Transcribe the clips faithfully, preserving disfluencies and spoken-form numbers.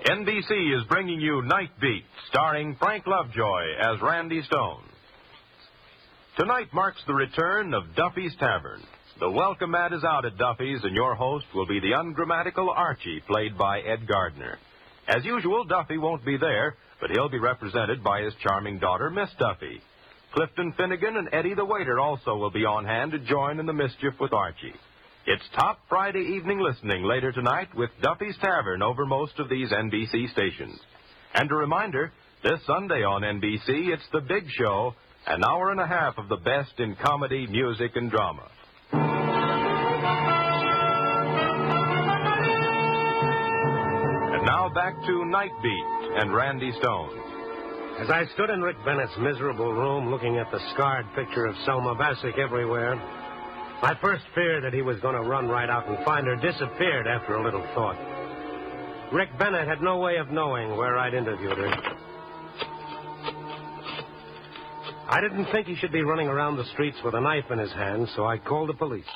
N B C is bringing you Night Beat, starring Frank Lovejoy as Randy Stone. Tonight marks the return of Duffy's Tavern. The welcome mat is out at Duffy's, and your host will be the ungrammatical Archie, played by Ed Gardner. As usual, Duffy won't be there, but he'll be represented by his charming daughter, Miss Duffy. Clifton Finnegan and Eddie the waiter also will be on hand to join in the mischief with Archie. It's top Friday evening listening later tonight with Duffy's Tavern over most of these N B C stations. And a reminder, this Sunday on N B C, it's The Big Show, an hour and a half of the best in comedy, music, and drama. And now back to Night Beat and Randy Stone. As I stood in Rick Bennett's miserable room looking at the scarred picture of Selma Bassick everywhere, my first fear that he was going to run right out and find her disappeared after a little thought. Rick Bennett had no way of knowing where I'd interviewed her. I didn't think he should be running around the streets with a knife in his hand, so I called the police.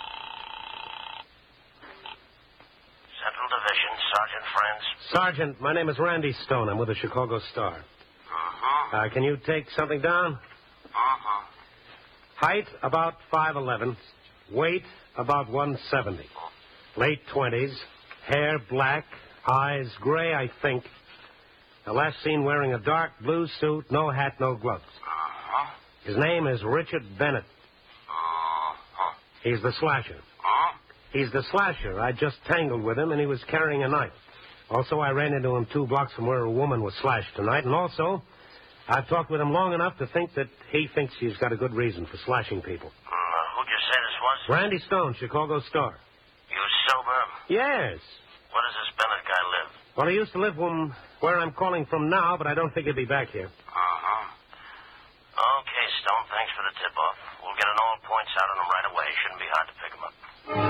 Central Division, Sergeant Friends. Sergeant, my name is Randy Stone. I'm with the Chicago Star. Uh-huh. Uh, can you take something down? Uh-huh. Height, about five eleven. Weight, about one seventy. Late twenties. Hair, black. Eyes, gray, I think. The last seen wearing a dark blue suit, no hat, no gloves. Uh-huh. His name is Richard Bennett. Uh-huh. He's the slasher. Huh? He's the slasher. I just tangled with him, and he was carrying a knife. Also, I ran into him two blocks from where a woman was slashed tonight, and also, I've talked with him long enough to think that he thinks he's got a good reason for slashing people. Uh, who'd you say this was? Randy Stone, Chicago Star. You sober? Yes. Where does this Bennett guy live? Well, he used to live um, where I'm calling from now, but I don't think he'll be back here. Uh-huh. Okay, Stone, thanks for the tip-off. We'll get an all points out on him right away. Shouldn't be hard to pick him up.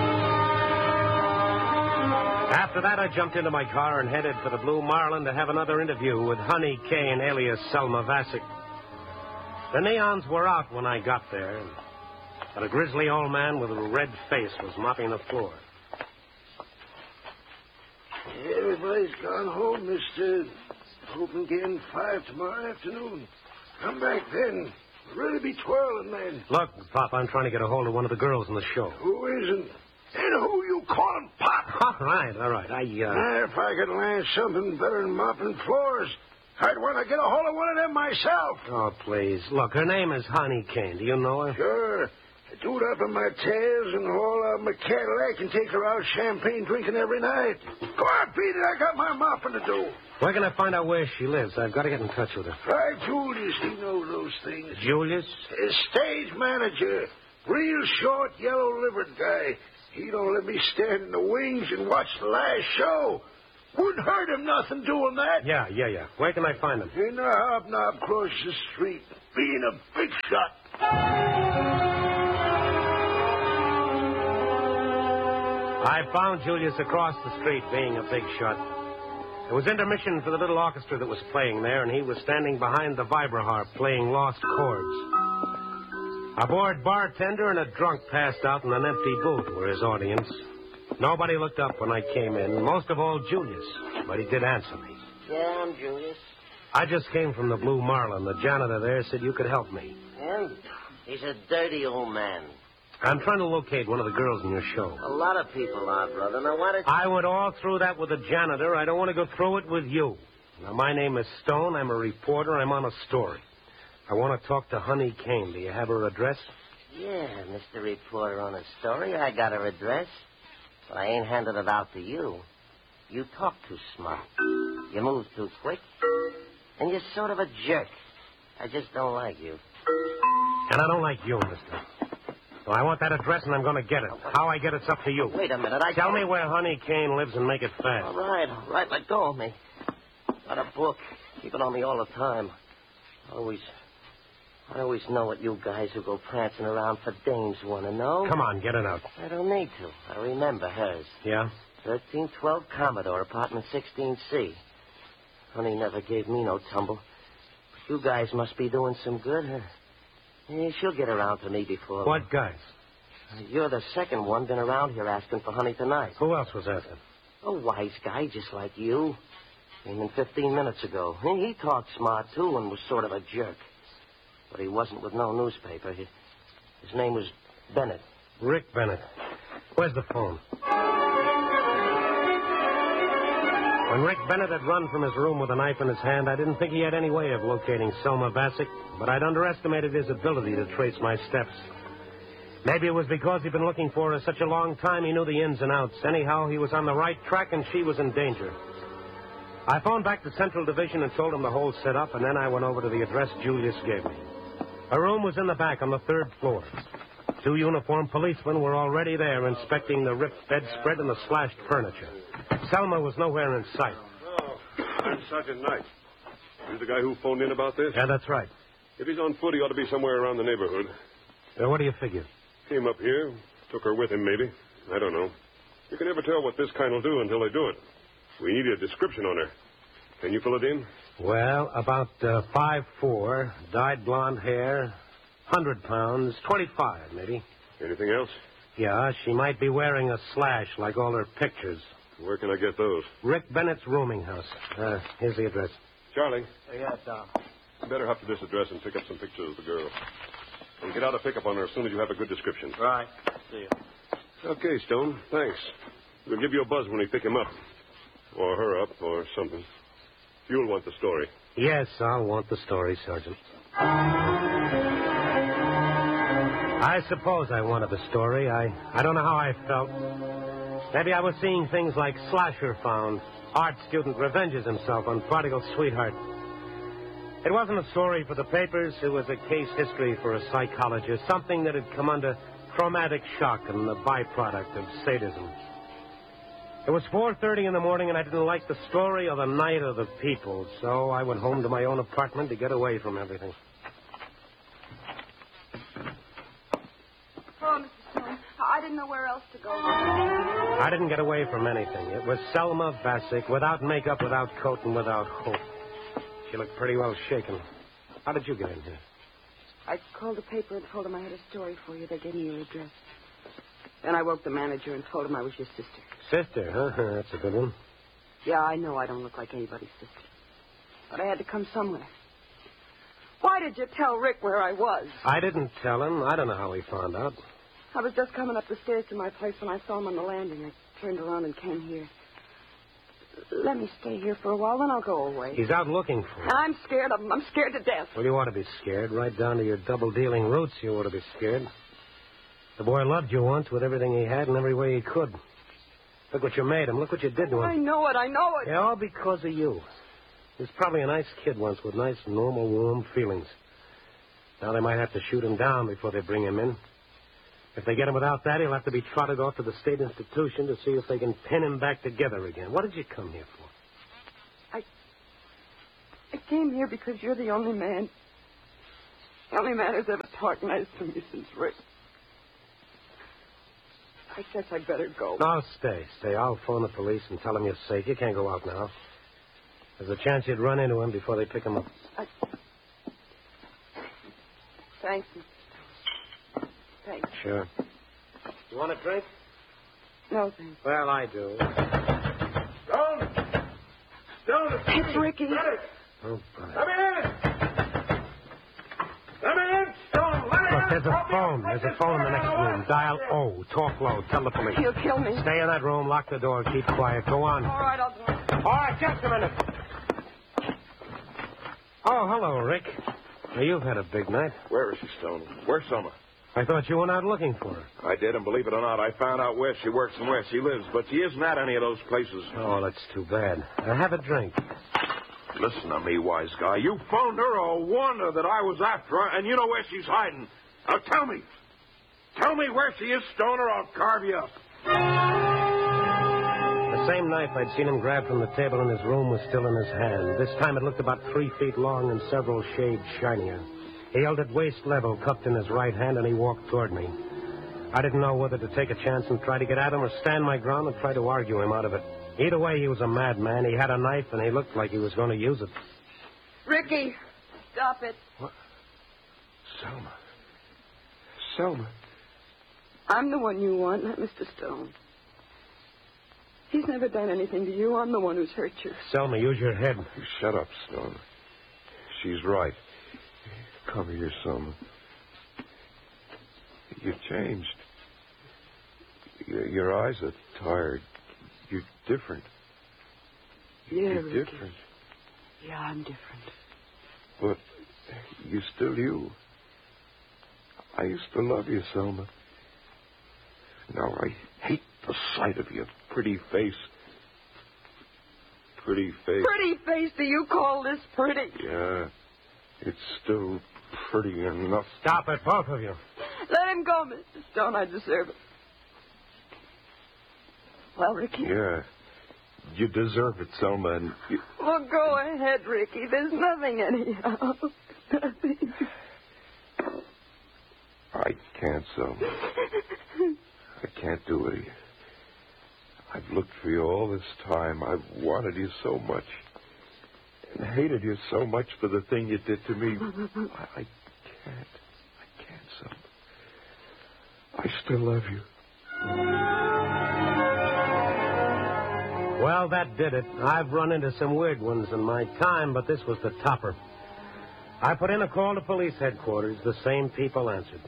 After that, I jumped into my car and headed for the Blue Marlin to have another interview with Honey Kane, alias Selma Bassick. The neons were out when I got there, but a grizzly old man with a red face was mopping the floor. Everybody's gone home, mister. Open again five tomorrow afternoon. Come back then. We'll really be twirling then. Look, Pop, I'm trying to get a hold of one of the girls in the show. Who isn't? And who you calling Pop? All right, all right. I, uh... Now, if I could land something better than mopping floors, I'd want to get a hold of one of them myself. Oh, please. Look, her name is Honey Kane. Do you know her? Sure. I do it up in my tails and haul out my Cadillac and take her out champagne drinking every night. Go on, beat it. I got my mopping to do. Where can I find out where she lives? I've got to get in touch with her. Try Julius. He knows those things. Julius? His stage manager. Real short, yellow-livered guy. He don't let me stand in the wings and watch the last show. Wouldn't hurt him nothing doing that. Yeah, yeah, yeah. Where can I find him? In the hobnob across the street. Being a big shot. I found Julius across the street being a big shot. It was intermission for the little orchestra that was playing there, and he was standing behind the vibraharp playing lost chords. A bored bartender and a drunk passed out in an empty booth were his audience. Nobody looked up when I came in, most of all Julius, but he did answer me. Yeah, I'm Julius. I just came from the Blue Marlin. The janitor there said you could help me. Yeah? He's a dirty old man. I'm trying to locate one of the girls in your show. A lot of people are, brother. Now, why don't you... I went all through that with the janitor. I don't want to go through it with you. Now, my name is Stone. I'm a reporter. I'm on a story. I want to talk to Honey Kane. Do you have her address? Yeah, Mister Reporter on a story. I got her address. But I ain't handed it out to you. You talk too smart. You move too quick. And you're sort of a jerk. I just don't like you. And I don't like you, mister. So I want that address, and I'm going to get it. How I get it's up to you. Wait a minute. I Tell me where Honey Kane lives and make it fast. All right, all right. Let go of me. Got a book. Keep it on me all the time. I always... I always know what you guys who go prancing around for dames want to know. Come on, get it out. I don't need to. I remember hers. Yeah? thirteen twelve Commodore, apartment sixteen C. Honey never gave me no tumble. But you guys must be doing some good, huh? Yeah, she'll get around to me before... What guys? Uh, you're the second one been around here asking for Honey tonight. Who else was asking? A wise guy just like you. Came in fifteen minutes ago. He, he talked smart, too, and was sort of a jerk. But he wasn't with no newspaper. He, his name was Bennett. Rick Bennett. Where's the phone? When Rick Bennett had run from his room with a knife in his hand, I didn't think he had any way of locating Selma Bassick, but I'd underestimated his ability to trace my steps. Maybe it was because he'd been looking for her such a long time he knew the ins and outs. Anyhow, he was on the right track and she was in danger. I phoned back to Central Division and told him the whole setup, and then I went over to the address Julius gave me. A room was in the back on the third floor. Two uniformed policemen were already there inspecting the ripped bedspread and the slashed furniture. Selma was nowhere in sight. Oh, I'm Sergeant Knight. You're the guy who phoned in about this? Yeah, that's right. If he's on foot, he ought to be somewhere around the neighborhood. Uh, what do you figure? Came up here, took her with him, maybe. I don't know. You can never tell what this kind will do until they do it. We need a description on her. Can you fill it in? Well, about uh, five four, dyed blonde hair, one hundred pounds, twenty-five, maybe. Anything else? Yeah, she might be wearing a slash like all her pictures. Where can I get those? Rick Bennett's rooming house. Uh, here's the address. Charlie. Yes, Tom. You better hop to this address and pick up some pictures of the girl. And get out a pickup on her as soon as you have a good description. Right. See you. Okay, Stone. Thanks. We'll give you a buzz when we pick him up. Or her up, or something. You'll want the story. Yes, I'll want the story, Sergeant. I suppose I wanted the story. I, I don't know how I felt. Maybe I was seeing things like Slasher found. Art student revenges himself on prodigal sweetheart. It wasn't a story for the papers. It was a case history for a psychologist. Something that had come under traumatic shock and the byproduct of sadism. It was four thirty in the morning, and I didn't like the story or the night or the people, so I went home to my own apartment to get away from everything. Oh, Mister Stone, I didn't know where else to go. I didn't get away from anything. It was Selma Bassick, without makeup, without coat, and without hope. She looked pretty well shaken. How did you get in here? I called the paper and told them I had a story for you. They gave me your address. Then I woke the manager and told him I was your sister. Sister, huh? That's a good one. Yeah, I know I don't look like anybody's sister. But I had to come somewhere. Why did you tell Rick where I was? I didn't tell him. I don't know how he found out. I was just coming up the stairs to my place when I saw him on the landing. I turned around and came here. Let me stay here for a while, then I'll go away. He's out looking for And you. I'm scared of him. I'm scared to death. Well, you ought to be scared. Right down to your double-dealing roots, you ought to be scared. The boy loved you once with everything he had and every way he could. Look what you made him. Look what you did to I him. know it. I know it. Yeah, all because of you. He was probably a nice kid once with nice, normal, warm feelings. Now they might have to shoot him down before they bring him in. If they get him without that, he'll have to be trotted off to the state institution to see if they can pin him back together again. What did you come here for? I... I came here because you're the only man... The only man who's ever talked nice to me since Rick. I guess I'd better go. No, stay, stay. I'll phone the police and tell them you're safe. You can't go out now. There's a chance you'd run into him before they pick him up. I... Thanks. Thanks. Sure. You want a drink? No, thanks. Well, I do. Stone! Stone! It's Ricky. Oh, brother. Let me in! Let me in, Stone! Let me Look, in! there's a phone. There's a phone in the next room. Dial O. Talk low. Tell the police. He'll kill me. Stay in that room. Lock the door. Keep quiet. Go on. All right, I'll do it. All right, just a minute. Oh, hello, Rick. Now, you've had a big night. Where is she, Stone? Where's Selma? I thought you went out looking for her. I did, and believe it or not, I found out where she works and where she lives, but she isn't at any of those places. Oh, that's too bad. Uh, have a drink. Listen to me, wise guy. You phoned her or warned her that I was after her, and you know where she's hiding. Now, tell me. Tell me where she is, Stone, or I'll carve you up. The same knife I'd seen him grab from the table in his room was still in his hand. This time it looked about three feet long and several shades shinier. He held it waist level, cupped in his right hand, and he walked toward me. I didn't know whether to take a chance and try to get at him or stand my ground and try to argue him out of it. Either way, he was a madman. He had a knife, and he looked like he was going to use it. Ricky, stop it. What? Selma. Selma. I'm the one you want, not Mister Stone. He's never done anything to you. I'm the one who's hurt you. Selma, use your head. You shut up, Stone. She's right. Come here, Selma. You've changed. Your, your eyes are tired. You're different. Yeah, You're Ricky. different. Yeah, I'm different. But you're still you. I used to love you, Selma. Now I hate the sight of your pretty face. Pretty face. Pretty face, do you call this pretty? Yeah. It's still pretty enough. Stop it, both of you. Let him go, Mister Stone. I deserve it. Well, Ricky? Yeah. You deserve it, Selma, and you... Well, go ahead, Ricky. There's nothing anyhow. Nothing. I can't, Selma. I can't do it. I've looked for you all this time. I've wanted you so much. And hated you so much for the thing you did to me. I, I can't. I can't, Selma. I still love you. Well, that did it. I've run into some weird ones in my time, but this was the topper. I put in a call to police headquarters. The same people answered.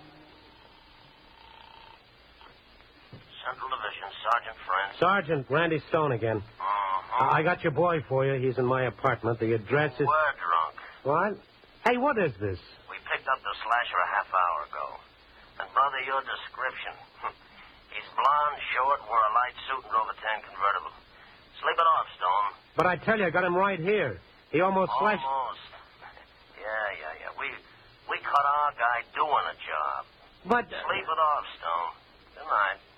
Central Division, Sergeant Friend. Sergeant Randy Stone again. Uh-huh. I got your boy for you. He's in my apartment. The address is... We're drunk. What? Hey, what is this? We picked up the slasher a half hour ago. And, brother, your description. He's blonde, short, wore a light suit, and drove a tan convertible. Sleep it off, Stone. But I tell you, I got him right here. He almost slashed... Almost. Yeah, yeah, yeah. We we caught our guy doing a job. But... Sleep it off, Stone. Good night.